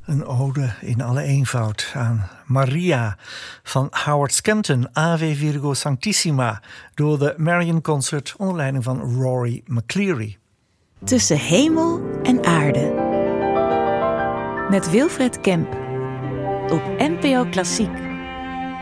Een ode in alle eenvoud aan Maria van Howard Scampton, Ave Virgo Sanctissima, door de Marian Concert onder leiding van Rory McCleary. Tussen hemel en aarde. Met Wilfred Kemp op NPO Klassiek.